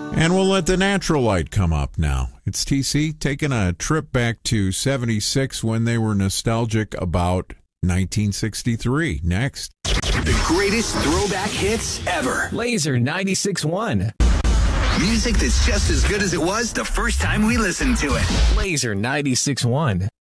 And we'll let the natural light come up now. It's TC taking a trip back to 76 when they were nostalgic about 1963. Next. The greatest throwback hits ever. Laser 96.1. Music that's just as good as it was the first time we listened to it. Laser 96.1.